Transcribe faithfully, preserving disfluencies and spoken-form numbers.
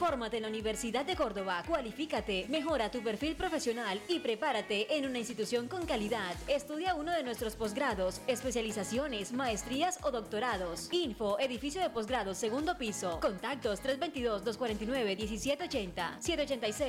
Fórmate en la Universidad de Córdoba, cualifícate, mejora tu perfil profesional y prepárate en una institución con calidad. Estudia uno de nuestros posgrados, especializaciones, maestrías o doctorados. Info, edificio de posgrados, segundo piso. Contactos tres dos dos, dos cuatro nueve, uno siete ocho cero, siete ocho seis